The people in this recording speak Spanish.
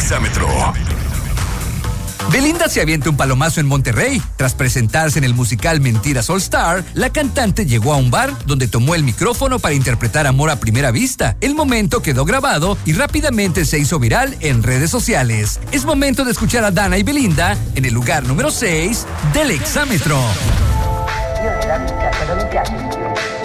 Exámetro. Belinda se avienta un palomazo en Monterrey. Tras presentarse en el musical Mentiras All Star, la cantante llegó a un bar donde tomó el micrófono para interpretar Amor a Primera Vista. El momento quedó grabado y rápidamente se hizo viral en redes sociales. Es momento de escuchar a Dana y Belinda en el lugar número 6 del Exámetro.